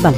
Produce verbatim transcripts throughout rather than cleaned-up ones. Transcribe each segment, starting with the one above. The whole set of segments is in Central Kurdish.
بەڵێ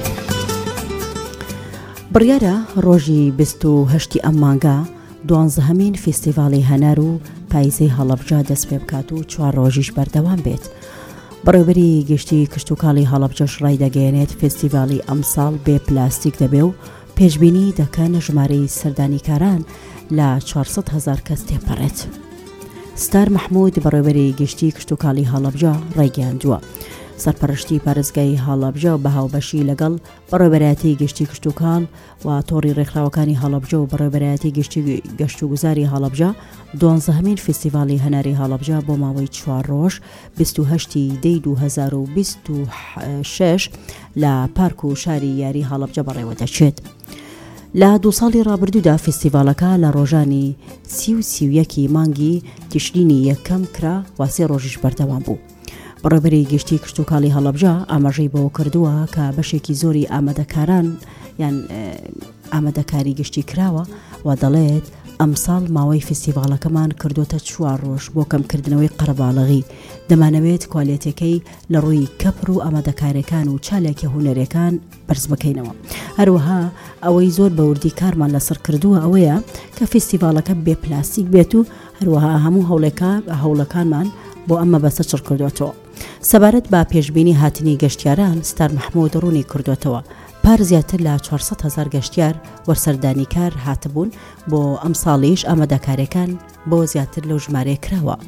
بڕیارە ڕۆژی بیست و هەشتی ئەم مانگە دوانزەهەمین فێستیڤاڵی هەنار و پایزەی هەڵەبجە دەست پێ بکات و چوار ڕۆژیش بەردەوام بێت. بەڕێوەبەری گشتی کشتوکاڵی هەڵەبجەش ڕای دەگەیەنێت فێستیڤاڵی ئەمساڵ بێ پلاستیک دەبێ و پێشبینی دەکەن ژمارەی سەردانیکاران لە چوارسەد هەزار کەس تێپەڕێت. ستار مەحموود بەڕێوەبەری گشتی کشتوکاڵی هەڵەبجە ڕایگەیاندووە سەرپەرشتی پارێزگای هەڵەبجە بە هاوبەشی لەگەڵ بەڕێوەبەرایەتی گشتی کشتوکاڵ و تۆڕی ڕێکخراوەکانی هەڵەبجە و بەڕێوەبەرایەتی گشتی گەشتوگوزاری هەڵەبجە دوانزەهەمین فێستیڤاڵی هەناری هەڵەبجە بۆ ماوەی چوار ڕۆژ بیست و هەشتی دەی دوو هەزار و بیست و شەش لە پارک و شاری یاری هەڵەبجە بەڕێوە دەچێت. لە دوو ساڵی ڕابردوودا فێستیڤاڵەکە لە ڕۆژانی سی و سی و یەکی مانگی تشرینی یەکەم کرا و سێ ڕۆژیش بەردەوام بوو. بەڕێوەبەری گشتی کشتوکاڵی هەڵەبجە ئاماژەی بەوە کردووە کە بەشێکی زۆری ئامادەکاران یان ئامادەکاری گشتی کراوە و دەڵێت ئەمساڵ ماوەی فێستیڤاڵەکەمان کردوتە چوار ڕۆژ بۆ کەمکردنەوەی قەرەباڵغی. دەمانەوێت کواڵیتەکەی لە ڕووی کەپڕ و ئامادەکاریەکان و چالێکی هونەرەکان بەرز بکەینەوە. هەروەها ئەوەی زۆر بەوردی کارمان لەسەر کردووە ئەوەیە کە فێستیڤاڵەکە بێ پلاستیک بێت و هەروەها هەموو هەوڵەکانمان بۆ ئەمە بەسە چڕ کردوێتەوە. سەبارەت بە پێشبینی هاتنی گەشتیاران ستار مەحموود ڕوونی کردوێتەوە پار زیاتر لە چوارسەد هەزار گەشتیار وەرسەردانیکار هاتبوون بۆ ئەم ساڵیش ئامادەکاریەکان بۆ زیاتر لەو ژمارەیە کراوە.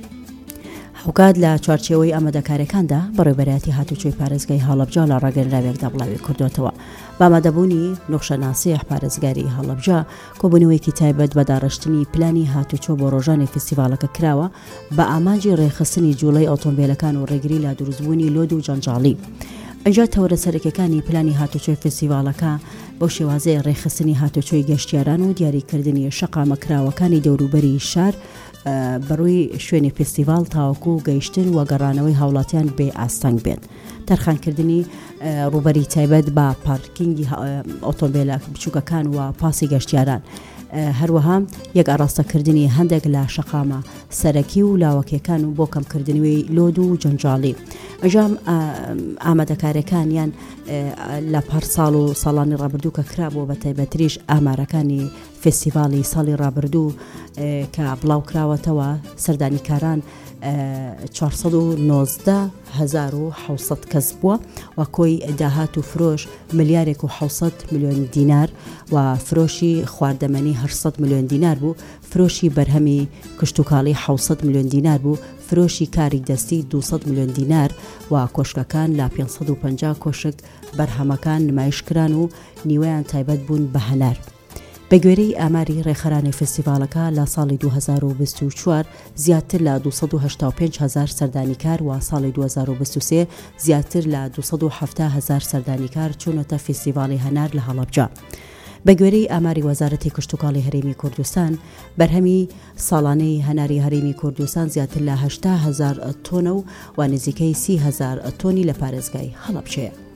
هەوکات لە چوارچێوەی ئامادەکاریەکاندا بەڕێوەبەرایەتی هاتوچۆی پارێزگای هەڵەبجە لە ڕاگەنراوێکدا بڵاوی کردوێتەوە. بەمادەبوونی نوخشەناسیح پارێزگاری هەڵەبجە کۆبوونەوەیەکی تایبەت بە داڕشتنی پلانی هاتوچۆ بۆ ڕۆژانی فێستیڤاڵەکە کراوە بە ئامانجی ڕێخستنی جوڵەی ئۆتۆمبیلەکان و ڕێگری لە دروستبوونی لۆد و جەنجاڵی. ئەنجا تەورە سەرەکیەکانی پلانی هاتوچۆی فێستیڤاڵەکە بۆ شێوازەیە ڕێخستنی هاتوچۆی گەشتیاران و دیاریکردنی شەقامەکراوەکانی دەوروبەری شار بەڕووی شوێنی فێستیڤاڵ تاوەکو گەیشتن و گەڕانەوەی هاوڵاتیان بێ ئاستەنگ بێت. تەرخانکردنی ڕوبەری تایبەت بە پارکینگی ئۆتۆمبیلە بچووکەکان و پاسی گەشتیاران. هەروەها یەک ئاراستەکردنی هەندێک لە شەقامە سەرەکی و لاوەکیەکان و بۆ کەمکردنەوەی لۆد و جەنجاڵی. ئەنجام ئامادەکاریەکانیان لە پارساڵ و ساڵانی ڕابردوو کە کرابوو بە تایبەتریش ئامارەکانی فێستیڤاڵی ساڵی ڕابردوو کە بڵاو کراوەتەوە سەردانیکاران چوارسەد و نۆزدە هەزار و حەوسەد کەس بووە و کۆی داهات و فرۆش ملیارێک و حەوسەد میلیۆن دینار و فرۆشی خواردەمەنی هەشسەد میلیۆن دینار بوو. فرۆشی بەرهەمی کشتوکاڵی حەوسەد میلیۆن دینار بوو. فرۆشی کاری دەستی دووسەد میلیۆن دینار و کۆشکەکان لە پێنجسەد و پەنجا کۆشک بەرهەمەکان نمایشکران و نیوەیان تایبەت بوون بە هەنار. بە گوێرەی ئاماری ڕێخەرانی فێستیڤاڵەکە لە ساڵی دوو هەزار و بیست و چوار زیاتر لە دووسەد و هەشتا و پێنج هەزار سەردانیکار و ساڵی دوو هەزار و بیست و سێ زیاتر لە دووسەد و هەفتە هەزار سەردانیکار چوونەتە فێستیڤاڵی هەنار لە هەڵەبجە. بە گوێرەی ئاماری وەزارەتی کشتوکاڵی هەرێمی کوردستان بەرهەمی ساڵانەی هەناری هەرێمی کوردستان زیاتر لە هەشتا هەزار تۆنە و نزیکەی سی هەزار تۆنی لە پارێزگای هەڵەبجەیە.